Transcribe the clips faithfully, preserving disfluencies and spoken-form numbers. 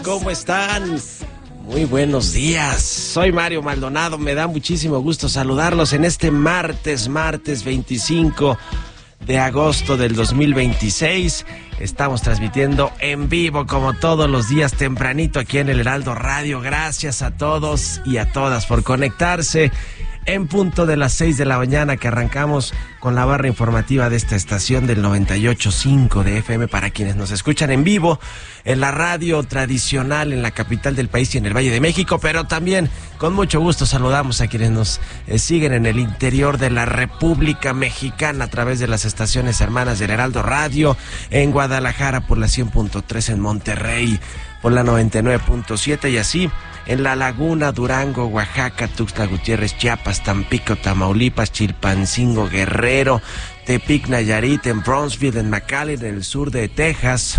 ¿Cómo están? Muy buenos días. Soy Mario Maldonado. Me da muchísimo gusto saludarlos en este martes, martes veinticinco de agosto del dos mil veintiséis. Estamos transmitiendo en vivo como todos los días tempranito aquí en el Heraldo Radio. Gracias a todos y a todas por conectarse. En punto de las seis de la mañana que arrancamos con la barra informativa de esta estación del noventa y ocho punto cinco de F M para quienes nos escuchan en vivo en la radio tradicional en la capital del país y en el Valle de México, pero también con mucho gusto saludamos a quienes nos eh, siguen en el interior de la República Mexicana a través de las estaciones hermanas del Heraldo Radio, en Guadalajara por la cien punto tres, en Monterrey por la noventa y nueve punto siete y así en La Laguna, Durango, Oaxaca, Tuxtla Gutiérrez, Chiapas, Tampico, Tamaulipas, Chilpancingo, Guerrero, Tepic, Nayarit, en Brownsville, en McAllen, en el sur de Texas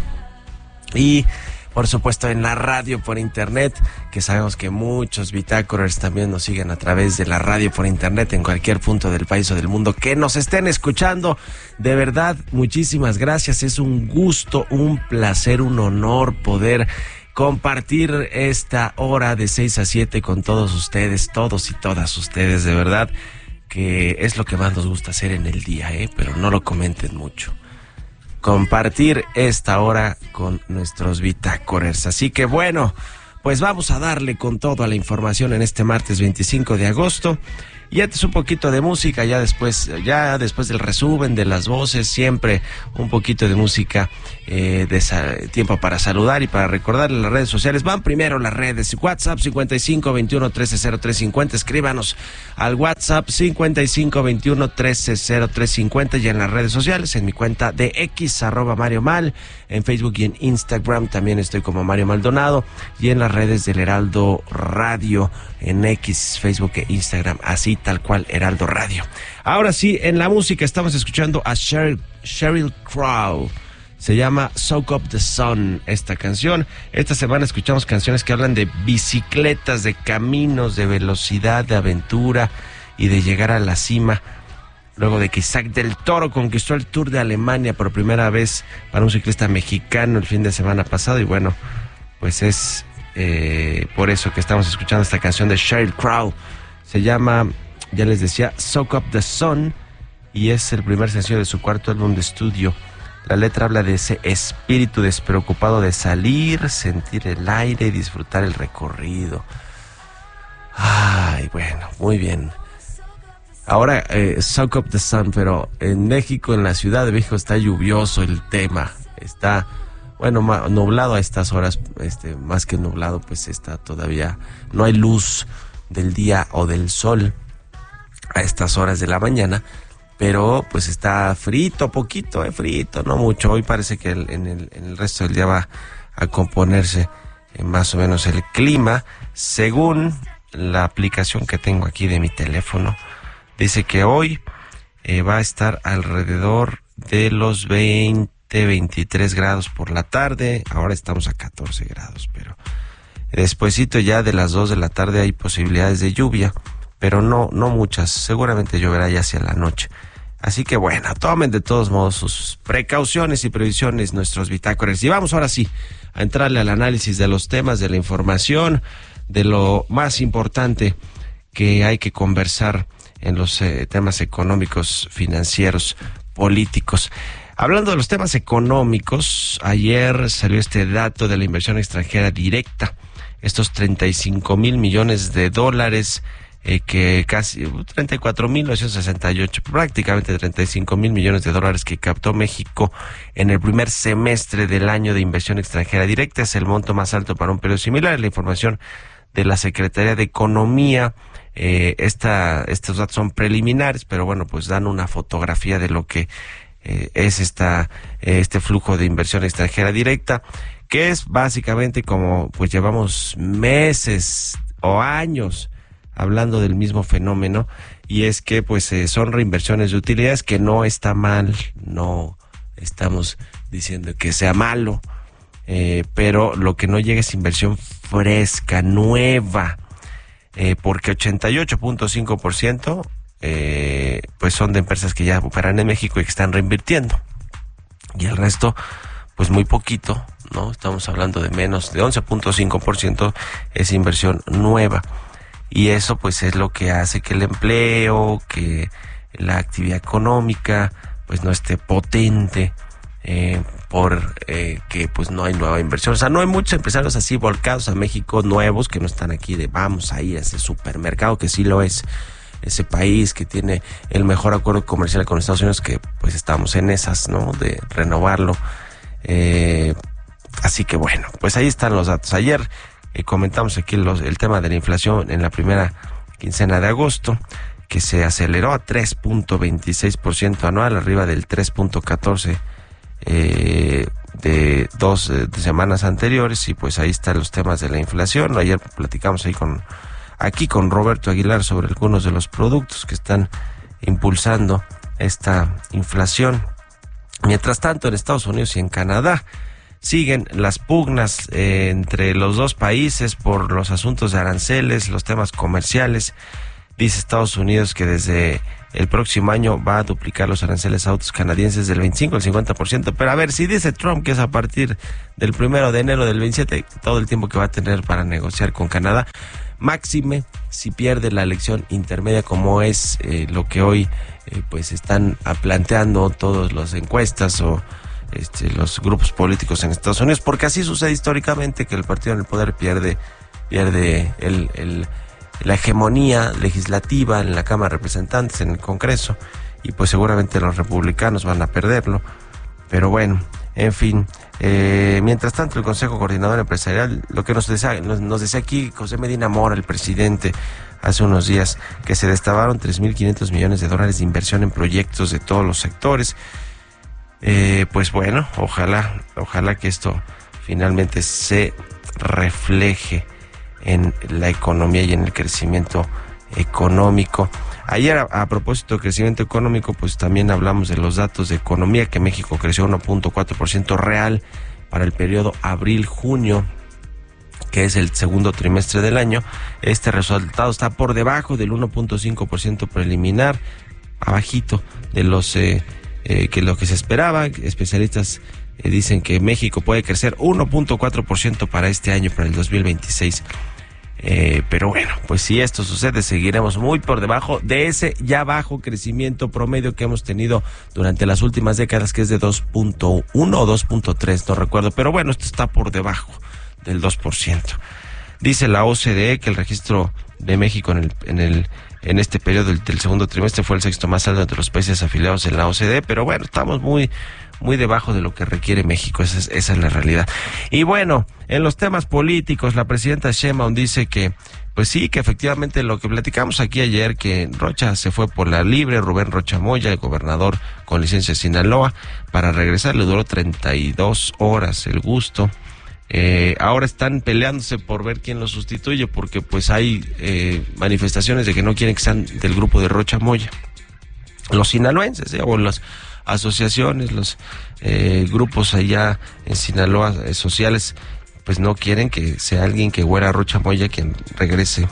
y por supuesto en la radio por internet, que sabemos que muchos bitácorers también nos siguen a través de la radio por internet en cualquier punto del país o del mundo que nos estén escuchando. De verdad, muchísimas gracias. Es un gusto, un placer, un honor poder compartir esta hora de seis a siete con todos ustedes, todos y todas ustedes, de verdad, que es lo que más nos gusta hacer en el día, ¿eh? Pero no lo comenten mucho. Compartir esta hora con nuestros bitácorers. Así que bueno, pues vamos a darle con todo a la información en este martes veinticinco de agosto. Y antes un poquito de música, ya después, ya después del resumen de las voces, siempre un poquito de música, eh, de sa- tiempo para saludar y para recordarles las redes sociales. Van primero las redes, WhatsApp cincuenta y cinco veintiuno trece cero tres cincuenta, escríbanos al WhatsApp cincuenta y cinco veintiuno trece cero tres cincuenta y en las redes sociales, en mi cuenta de X, arroba Mario Mal, en Facebook y en Instagram también estoy como Mario Maldonado, y en las redes del Heraldo Radio, en X, Facebook e Instagram, así tal cual, Heraldo Radio. Ahora sí, en la música estamos escuchando a Sheryl, Sheryl Crow. Se llama Soak Up the Sun, esta canción. Esta semana escuchamos canciones que hablan de bicicletas, de caminos, de velocidad, de aventura y de llegar a la cima. Luego de que Isaac del Toro conquistó el Tour de Alemania por primera vez para un ciclista mexicano el fin de semana pasado. Y bueno, pues es eh, por eso que estamos escuchando esta canción de Sheryl Crow. Se llama, ya les decía, Soak Up the Sun, y es el primer sencillo de su cuarto álbum de estudio. La letra habla de ese espíritu despreocupado de salir, sentir el aire y disfrutar el recorrido. Ay, bueno, muy bien. Ahora, eh, Soak Up the Sun, pero en México, en la Ciudad de México, está lluvioso el tema. Está, bueno, ma- nublado a estas horas, este, más que nublado, pues está todavía, no hay luz del día o del sol a estas horas de la mañana, pero pues está frito, poquito, eh, frito, no mucho. Hoy parece que el, en, el, en el resto del día va a componerse eh, más o menos el clima. Según la aplicación que tengo aquí de mi teléfono, dice que hoy eh, va a estar alrededor de los veinte, veintitrés grados por la tarde. Ahora estamos a catorce grados, pero despuesito ya de las dos de la tarde hay posibilidades de lluvia, pero no, no muchas. Seguramente lloverá ya hacia la noche. Así que bueno, tomen de todos modos sus precauciones y previsiones nuestros bitácorers. Y vamos ahora sí a entrarle al análisis de los temas, de la información, de lo más importante que hay que conversar en los eh, temas económicos, financieros, políticos. Hablando de los temas económicos, ayer salió este dato de la inversión extranjera directa, estos treinta y cinco mil millones de dólares, eh, que casi treinta y cuatro mil novecientos sesenta y ocho, prácticamente treinta y cinco mil millones de dólares que captó México en el primer semestre del año de inversión extranjera directa. Es el monto más alto para un periodo similar. La información de la Secretaría de Economía. Eh, esta, estos datos son preliminares, pero bueno, pues dan una fotografía de lo que eh, es esta, eh, este flujo de inversión extranjera directa, que es básicamente como pues llevamos meses o años hablando del mismo fenómeno, y es que pues eh, son reinversiones de utilidades, que no está mal, no estamos diciendo que sea malo, eh, pero lo que no llega es inversión fresca, nueva, eh, porque ochenta y ocho punto cinco por ciento eh, pues son de empresas que ya operan en México y que están reinvirtiendo, y el resto pues muy poquito, ¿no? Estamos hablando de menos de once punto cinco por ciento es inversión nueva. Y eso pues es lo que hace que el empleo, que la actividad económica pues no esté potente, eh, por eh, que pues no hay nueva inversión. O sea, no hay muchos empresarios así volcados a México nuevos que no están aquí de vamos a ir a ese supermercado, que sí lo es, ese país que tiene el mejor acuerdo comercial con Estados Unidos, que pues estamos en esas, ¿no? De renovarlo. Eh, así que bueno, pues ahí están los datos. Ayer eh, comentamos aquí los, el tema de la inflación en la primera quincena de agosto, que se aceleró a tres punto veintiséis por ciento anual, arriba del tres punto catorce por ciento eh, de dos eh, de semanas anteriores. Y pues ahí están los temas de la inflación. Ayer platicamos ahí con aquí con Roberto Aguilar sobre algunos de los productos que están impulsando esta inflación. Mientras tanto, en Estados Unidos y en Canadá siguen las pugnas eh, entre los dos países por los asuntos de aranceles, los temas comerciales. Dice Estados Unidos que desde el próximo año va a duplicar los aranceles a autos canadienses del veinticinco al cincuenta por ciento. Pero a ver, si dice Trump que es a partir del primero de enero del veintisiete, todo el tiempo que va a tener para negociar con Canadá, máxime si pierde la elección intermedia, como es eh, lo que hoy eh, pues están planteando todas las encuestas o este, los grupos políticos en Estados Unidos, porque así sucede históricamente, que el partido en el poder pierde pierde el, el la hegemonía legislativa en la Cámara de Representantes, en el Congreso, y pues seguramente los republicanos van a perderlo. Pero bueno, en fin, eh, mientras tanto el Consejo Coordinador Empresarial, lo que nos decía, nos, nos decía aquí José Medina Mora, el presidente, hace unos días, que se destaparon tres mil quinientos millones de dólares de inversión en proyectos de todos los sectores. Eh, pues bueno, ojalá, ojalá que esto finalmente se refleje en la economía y en el crecimiento económico. Ayer, a, a propósito de crecimiento económico, pues también hablamos de los datos de economía, que México creció uno punto cuatro por ciento real para el periodo abril-junio, que es el segundo trimestre del año. Este resultado está por debajo del uno punto cinco por ciento preliminar, abajito de los eh, eh, que lo que se esperaba. Especialistas eh, dicen que México puede crecer uno punto cuatro por ciento para este año, para el dos mil veintiséis. Eh, pero bueno, pues si esto sucede, seguiremos muy por debajo de ese ya bajo crecimiento promedio que hemos tenido durante las últimas décadas, que es de dos punto uno o dos punto tres, no recuerdo, pero bueno, esto está por debajo del dos por ciento. Dice la O C D E que el registro de México en el en el en este periodo del, del segundo trimestre fue el sexto más alto entre los países afiliados en la O C D E, pero bueno, estamos muy muy debajo de lo que requiere México, esa es, esa es la realidad. Y bueno, en los temas políticos, la presidenta Sheinbaum dice que, pues sí, que efectivamente lo que platicamos aquí ayer, que Rocha se fue por la libre, Rubén Rocha Moya, el gobernador con licencia de Sinaloa, para regresar le duró treinta y dos horas el gusto. Eh, ahora están peleándose por ver quién lo sustituye, porque pues hay eh, manifestaciones de que no quieren que sean del grupo de Rocha Moya. Los sinaloenses, eh, o las asociaciones, los eh, grupos allá en Sinaloa eh, sociales, pues no quieren que sea alguien que huela a Rocha Moya quien regrese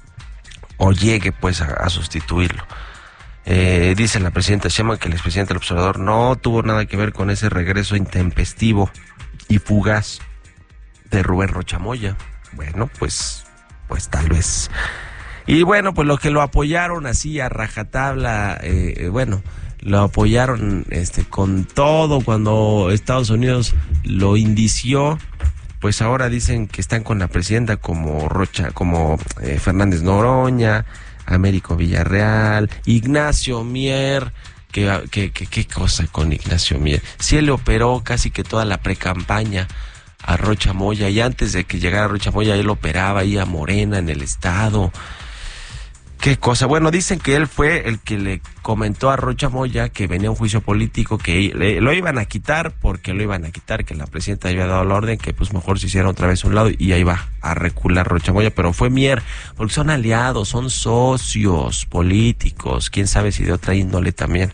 o llegue pues a, a sustituirlo. Eh, dice la presidenta Sheinbaum que el expresidente del observador no tuvo nada que ver con ese regreso intempestivo y fugaz de Rubén Rocha Moya. Bueno, pues, pues tal vez. Y bueno, pues los que lo apoyaron así a rajatabla, eh, bueno, lo apoyaron este con todo cuando Estados Unidos lo indició, pues ahora dicen que están con la presidenta, como Rocha, como eh, Fernández Noroña, Américo Villarreal, Ignacio Mier. Que, que, que, qué cosa con Ignacio Mier. Si él le operó casi que toda la precampaña a Rocha Moya, y antes de que llegara Rocha Moya él operaba ahí a Morena en el estado. Qué cosa. Bueno, dicen que él fue el que le comentó a Rocha Moya que venía un juicio político, que le, lo iban a quitar, porque lo iban a quitar, que la presidenta había dado la orden, que pues mejor se hiciera otra vez a un lado, y ahí va a recular Rocha Moya, pero fue Mier, porque son aliados, son socios políticos, quién sabe si de otra índole también.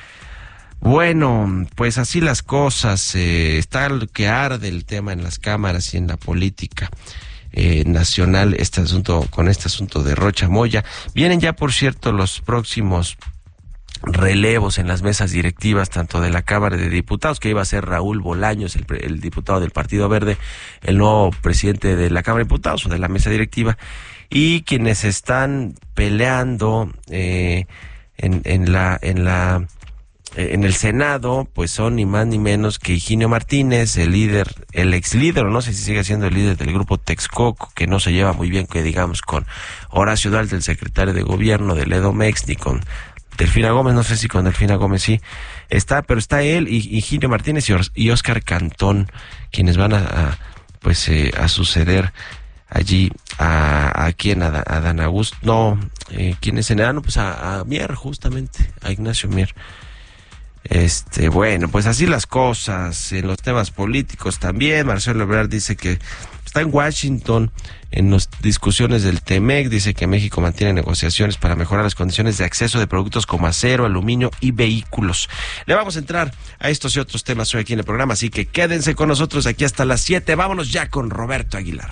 Bueno, pues así las cosas, eh, está el que arde el tema en las cámaras y en la política eh, nacional, este asunto, con este asunto de Rocha Moya. Vienen ya, por cierto, los próximos relevos en las mesas directivas, tanto de la Cámara de Diputados, que iba a ser Raúl Bolaños, el, el diputado del Partido Verde, el nuevo presidente de la Cámara de Diputados o de la mesa directiva, y quienes están peleando eh, en, en la en la en el Senado, pues son ni más ni menos que Higinio Martínez, el líder, el ex líder, o no sé si sigue siendo el líder del grupo Texcoco, que no se lleva muy bien, que digamos, con Horacio Duarte, el secretario de gobierno del Edomex, ni con Delfina Gómez, no sé si con Delfina Gómez sí está, pero está él y Higinio Martínez y, y Óscar Cantón, quienes van a, a pues eh, a suceder allí a, a quién, a, a Dan Augusto, no, eh, ¿quién es en el ano? Pues a, a Mier, justamente, a Ignacio Mier. Este, bueno, pues así las cosas en los temas políticos también. Marcelo Ebrard dice que está en Washington en las discusiones del T-M E C, dice que México mantiene negociaciones para mejorar las condiciones de acceso de productos como acero, aluminio y vehículos. Le vamos a entrar a estos y otros temas hoy aquí en el programa, así que quédense con nosotros aquí hasta las siete. Vámonos ya con Roberto Aguilar.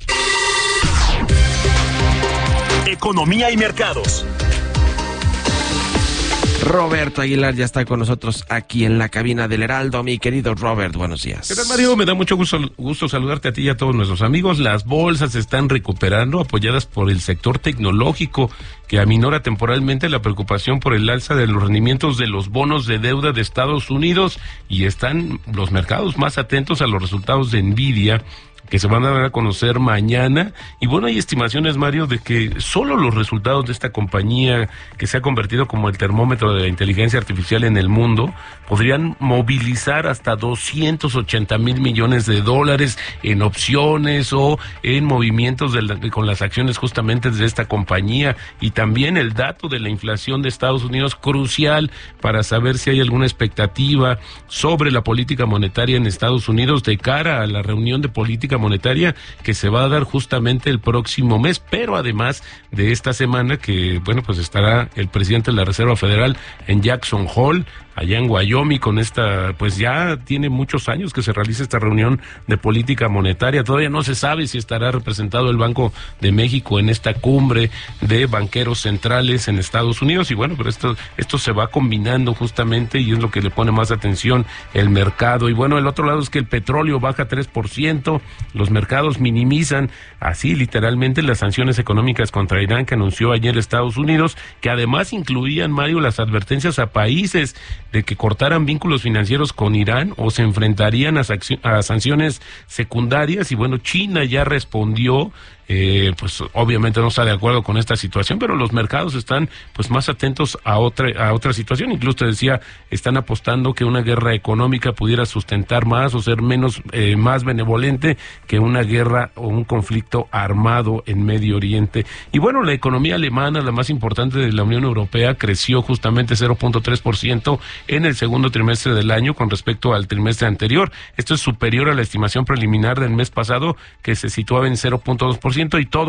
Economía y mercados. Roberto Aguilar ya está con nosotros aquí en la cabina del Heraldo. Mi querido Robert, buenos días. ¿Qué tal, Mario? Me da mucho gusto, gusto saludarte a ti y a todos nuestros amigos. Las bolsas se están recuperando, apoyadas por el sector tecnológico, que aminora temporalmente la preocupación por el alza de los rendimientos de los bonos de deuda de Estados Unidos, y están los mercados más atentos a los resultados de Nvidia, que se van a dar a conocer mañana. Y bueno, hay estimaciones, Mario, de que solo los resultados de esta compañía, que se ha convertido como el termómetro de la inteligencia artificial en el mundo, podrían movilizar hasta doscientos ochenta mil millones de dólares en opciones o en movimientos de la, con las acciones justamente de esta compañía. Y también el dato de la inflación de Estados Unidos, crucial para saber si hay alguna expectativa sobre la política monetaria en Estados Unidos de cara a la reunión de política monetaria que se va a dar justamente el próximo mes. Pero además de esta semana, que bueno, pues estará el presidente de la Reserva Federal en Jackson Hole, allá en Wyoming, con esta, pues ya tiene muchos años que se realiza esta reunión de política monetaria. Todavía no se sabe si estará representado el Banco de México en esta cumbre de banqueros centrales en Estados Unidos. Y bueno, pero esto, esto se va combinando justamente, y es lo que le pone más atención el mercado. Y bueno, el otro lado es que el petróleo baja tres por ciento, los mercados minimizan así literalmente las sanciones económicas contra Irán que anunció ayer Estados Unidos, que además incluían, Mario, las advertencias a países de que cortaran vínculos financieros con Irán o se enfrentarían a, a sanciones secundarias. Y bueno, China ya respondió. Eh, pues obviamente no está de acuerdo con esta situación, pero los mercados están pues más atentos a otra a otra situación. Incluso te decía, están apostando que una guerra económica pudiera sustentar más o ser menos eh, más benevolente que una guerra o un conflicto armado en Medio Oriente. Y bueno, la economía alemana, la más importante de la Unión Europea, creció justamente cero punto tres por ciento en el segundo trimestre del año con respecto al trimestre anterior. Esto es superior a la estimación preliminar del mes pasado, que se situaba en cero punto dos por ciento, y todo